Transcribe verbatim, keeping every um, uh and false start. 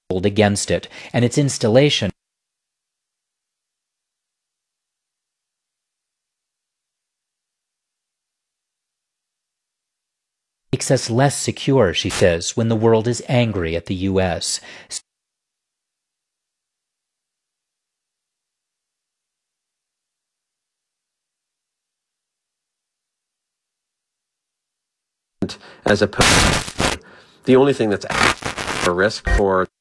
against it, and its installation makes us less secure, she says, when the world is angry at the U S As opposed to the only thing that's a risk for